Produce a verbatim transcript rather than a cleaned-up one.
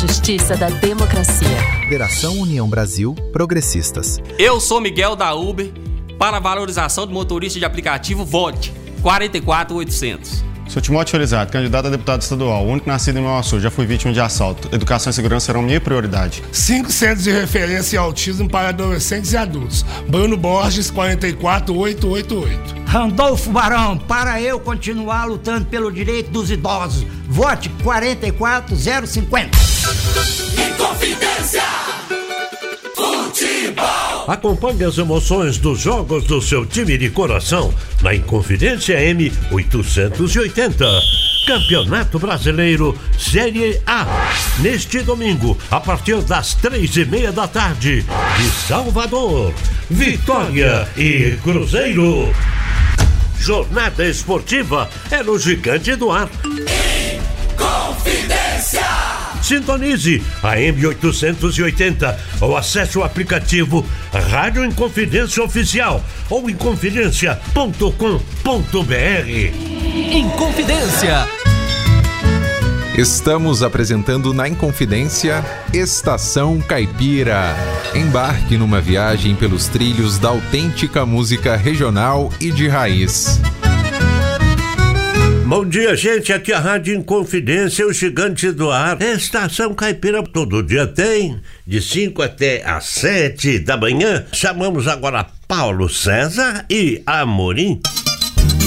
justiça da democracia. Federação União Brasil, Progressistas. Eu sou Miguel da Uber. Para a valorização do motorista de aplicativo, vote quatro quatro oitocentos. Sou Timóteo Felizardo, candidato a deputado estadual, único nascido em Mauá Sul, já fui vítima de assalto. Educação e segurança serão minha prioridade. Cinco centros de referência em autismo para adolescentes e adultos. Bruno Borges, quatro quatro oito oito oito. Randolfo Barão, para eu continuar lutando pelo direito dos idosos. Vote quatro quatro zero cinquenta. Inconfidência Futebol. Acompanhe as emoções dos jogos do seu time de coração na Inconfidência M oitocentos e oitenta. Campeonato Brasileiro Série A. Neste domingo, a partir das três e meia da tarde, de Salvador, Vitória e Cruzeiro. Jornada esportiva é no Gigante do Ar. Inconfidência. Sintonize a M oitocentos e oitenta ou acesse o aplicativo Rádio Inconfidência Oficial ou inconfidência ponto com ponto b r. Inconfidência. Estamos apresentando na Inconfidência Estação Caipira. Embarque numa viagem pelos trilhos da autêntica música regional e de raiz. Bom dia, gente. Aqui é a Rádio Inconfidência, o Gigante do Ar. Estação Caipira todo dia tem, de cinco até às sete da manhã. Chamamos agora Paulo César e Amorim.